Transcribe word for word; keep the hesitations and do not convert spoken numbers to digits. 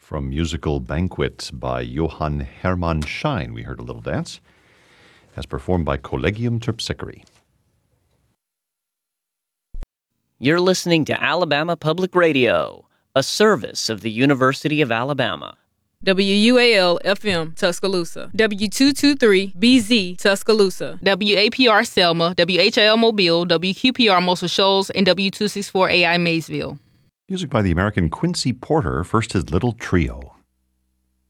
From musical Banquet by Johann Hermann Schein, we heard a little dance, as performed by Collegium Terpsichore. You're listening to Alabama Public Radio, a service of the University of Alabama. W U A L F M Tuscaloosa, W two twenty-three B Z Tuscaloosa, W A P R Selma, W H L Mobile, W Q P R Muscle Shoals, and W two sixty-four A I Maysville. Music by the American Quincy Porter, first his Little Trio.